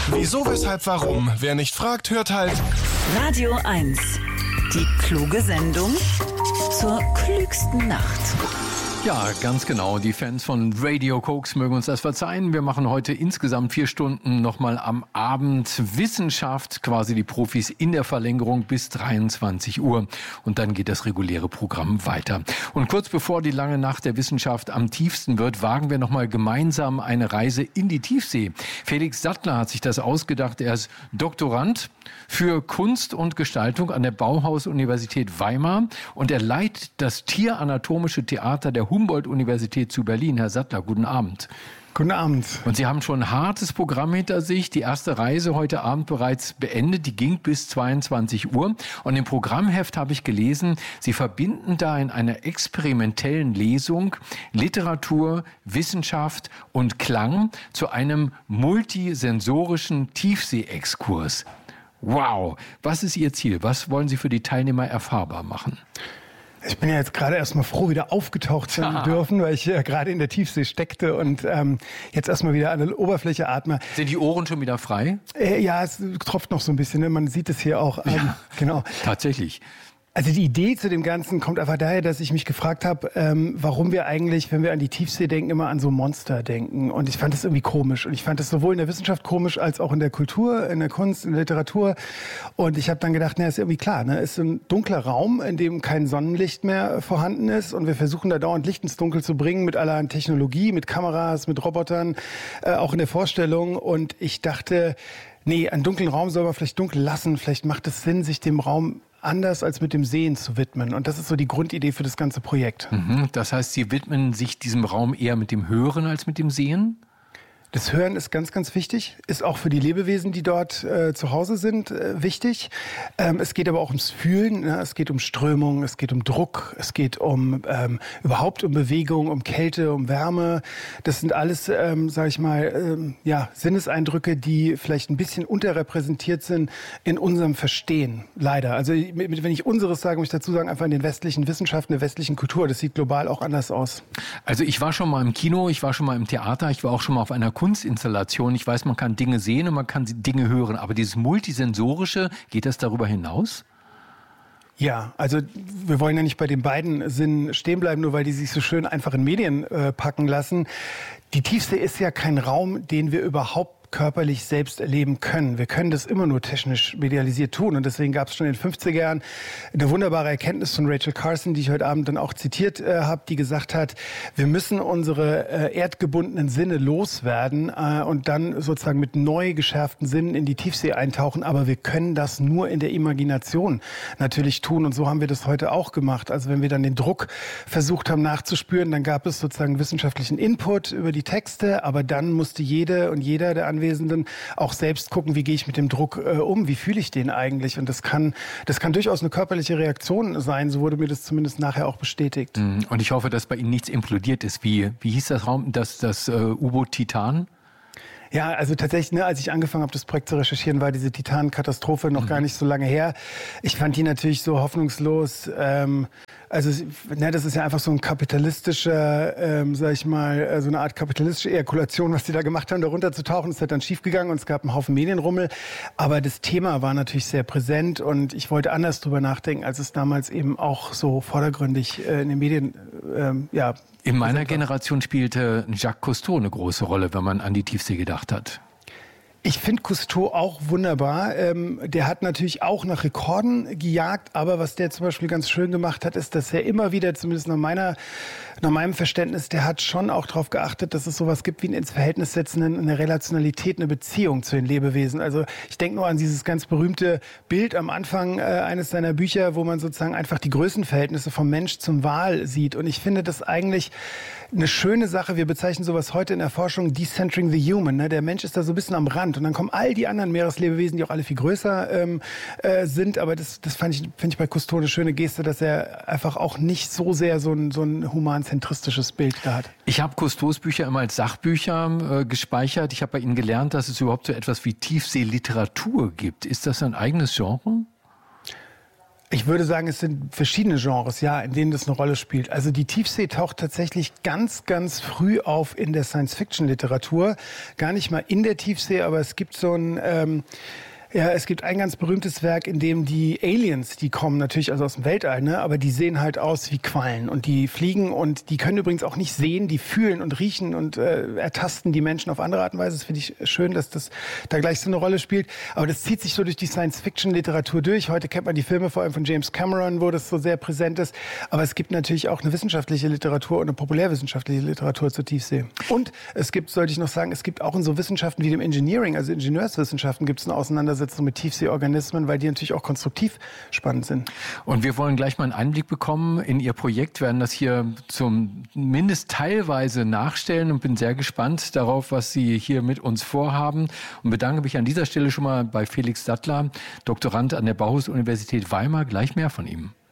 Wieso, weshalb, warum? Wer nicht fragt, hört halt Radio 1. Die kluge Sendung zur klügsten Nacht. Ja, ganz genau. Die Fans von Radio Koks mögen uns das verzeihen. Wir machen heute insgesamt 4 Stunden nochmal am Abend Wissenschaft, quasi die Profis in der Verlängerung bis 23 Uhr. Und dann geht das reguläre Programm weiter. Und kurz bevor die lange Nacht der Wissenschaft am tiefsten wird, wagen wir nochmal gemeinsam eine Reise in die Tiefsee. Felix Sattler hat sich das ausgedacht. Er ist Doktorand für Kunst und Gestaltung an der Bauhaus-Universität Weimar und er leitet das Tieranatomische Theater der Humboldt-Universität zu Berlin. Herr Sattler, guten Abend. Guten Abend. Und Sie haben schon ein hartes Programm hinter sich. Die erste Reise heute Abend bereits beendet. Die ging bis 22 Uhr. Und im Programmheft habe ich gelesen, Sie verbinden da in einer experimentellen Lesung Literatur, Wissenschaft und Klang zu einem multisensorischen Tiefsee-Exkurs. Wow, was ist Ihr Ziel? Was wollen Sie für die Teilnehmer erfahrbar machen? Ich bin ja jetzt gerade erstmal froh, wieder aufgetaucht zu dürfen, weil ich gerade in der Tiefsee steckte und jetzt erstmal wieder an der Oberfläche atme. Sind die Ohren schon wieder frei? Ja, es tropft noch so ein bisschen, ne? Man sieht es hier auch. Ja, genau. Tatsächlich. Also die Idee zu dem Ganzen kommt einfach daher, dass ich mich gefragt habe, warum wir eigentlich, wenn wir an die Tiefsee denken, immer an so Monster denken. Und ich fand das irgendwie komisch. Und ich fand das sowohl in der Wissenschaft komisch, als auch in der Kultur, in der Kunst, in der Literatur. Und ich habe dann gedacht, na, ist irgendwie klar, ne? Ist so ein dunkler Raum, in dem kein Sonnenlicht mehr vorhanden ist. Und wir versuchen da dauernd Licht ins Dunkel zu bringen mit allerhand Technologie, mit Kameras, mit Robotern, auch in der Vorstellung. Und ich dachte, nee, einen dunklen Raum soll man vielleicht dunkel lassen. Vielleicht macht es Sinn, sich dem Raum anders als mit dem Sehen zu widmen. Und das ist so die Grundidee für das ganze Projekt. Das heißt, Sie widmen sich diesem Raum eher mit dem Hören als mit dem Sehen? Das Hören ist ganz, ganz wichtig, ist auch für die Lebewesen, die dort zu Hause sind, wichtig. Es geht aber auch ums Fühlen, ne? Es geht um Strömung, es geht um Druck, es geht um überhaupt um Bewegung, um Kälte, um Wärme. Das sind alles, sage ich mal, Sinneseindrücke, die vielleicht ein bisschen unterrepräsentiert sind in unserem Verstehen, leider. Also wenn ich unseres sage, muss ich dazu sagen, einfach in den westlichen Wissenschaften, der westlichen Kultur. Das sieht global auch anders aus. Also ich war schon mal im Kino, ich war schon mal im Theater, ich war auch schon mal auf einer Kunstinstallation. Ich weiß, man kann Dinge sehen und man kann Dinge hören. Aber dieses Multisensorische, geht das darüber hinaus? Ja, also wir wollen ja nicht bei den beiden Sinnen stehen bleiben, nur weil die sich so schön einfach in Medien packen lassen. Die Tiefsee ist ja kein Raum, den wir überhaupt körperlich selbst erleben können. Wir können das immer nur technisch medialisiert tun. Und deswegen gab es schon in den 50er Jahren eine wunderbare Erkenntnis von Rachel Carson, die ich heute Abend dann auch zitiert habe, die gesagt hat, wir müssen unsere erdgebundenen Sinne loswerden und dann sozusagen mit neu geschärften Sinnen in die Tiefsee eintauchen. Aber wir können das nur in der Imagination natürlich tun. Und so haben wir das heute auch gemacht. Also wenn wir dann den Druck versucht haben nachzuspüren, dann gab es sozusagen wissenschaftlichen Input über die Texte. Aber dann musste jede und jeder der Anwesenden auch selbst gucken, wie gehe ich mit dem Druck um, wie fühle ich den eigentlich? Und das kann durchaus eine körperliche Reaktion sein, so wurde mir das zumindest nachher auch bestätigt. Und ich hoffe, dass bei Ihnen nichts implodiert ist. Wie hieß das Raum, das U-Boot Titan? Ja, also tatsächlich, als ich angefangen habe, das Projekt zu recherchieren, war diese Titan-Katastrophe noch gar nicht so lange her. Ich fand die natürlich so hoffnungslos. Das ist ja einfach so ein kapitalistischer, sag ich mal, so eine Art kapitalistische Ejakulation, was die da gemacht haben, da runterzutauchen. Es hat dann schiefgegangen und es gab einen Haufen Medienrummel. Aber das Thema war natürlich sehr präsent und ich wollte anders drüber nachdenken, als es damals eben auch so vordergründig in den Medien, In meiner Generation spielte Jacques Cousteau eine große Rolle, wenn man an die Tiefsee gedacht hat. Ich finde Cousteau auch wunderbar. Der hat natürlich auch nach Rekorden gejagt, aber was der zum Beispiel ganz schön gemacht hat, ist, dass er immer wieder, zumindest nach meinem Verständnis, der hat schon auch darauf geachtet, dass es sowas gibt wie ein ins Verhältnis setzen, eine Relationalität, eine Beziehung zu den Lebewesen. Also ich denke nur an dieses ganz berühmte Bild am Anfang eines seiner Bücher, wo man sozusagen einfach die Größenverhältnisse vom Mensch zum Wal sieht. Und ich finde das eigentlich eine schöne Sache. Wir bezeichnen sowas heute in der Forschung Decentering the Human. Ne? Der Mensch ist da so ein bisschen am Rand. Und dann kommen all die anderen Meereslebewesen, die auch alle viel größer sind. Aber das finde ich bei Cousteau eine schöne Geste, dass er einfach auch nicht so sehr so ein humanzentristisches Bild da hat. Ich habe Cousteaus Bücher immer als Sachbücher gespeichert. Ich habe bei Ihnen gelernt, dass es überhaupt so etwas wie Tiefseeliteratur gibt. Ist das ein eigenes Genre? Ich würde sagen, es sind verschiedene Genres, ja, in denen das eine Rolle spielt. Also die Tiefsee taucht tatsächlich ganz, ganz früh auf in der Science-Fiction-Literatur. Gar nicht mal in der Tiefsee, aber es gibt so ein... es gibt ein ganz berühmtes Werk, in dem die Aliens, die kommen natürlich also aus dem Weltall, ne, aber die sehen halt aus wie Quallen und die fliegen und die können übrigens auch nicht sehen, die fühlen und riechen und ertasten die Menschen auf andere Art und Weise. Das finde ich schön, dass das da gleich so eine Rolle spielt. Aber das zieht sich so durch die Science-Fiction-Literatur durch. Heute kennt man die Filme vor allem von James Cameron, wo das so sehr präsent ist. Aber es gibt natürlich auch eine wissenschaftliche Literatur und eine populärwissenschaftliche Literatur zur Tiefsee. Und es gibt, sollte ich noch sagen, es gibt auch in so Wissenschaften wie dem Engineering, also Ingenieurswissenschaften, gibt es eine Auseinandersetzung mit Tiefseeorganismen, weil die natürlich auch konstruktiv spannend sind. Und wir wollen gleich mal einen Einblick bekommen in Ihr Projekt, werden das hier zumindest teilweise nachstellen und bin sehr gespannt darauf, was Sie hier mit uns vorhaben und bedanke mich an dieser Stelle schon mal bei Felix Sattler, Doktorand an der Bauhaus-Universität Weimar. Gleich mehr von ihm.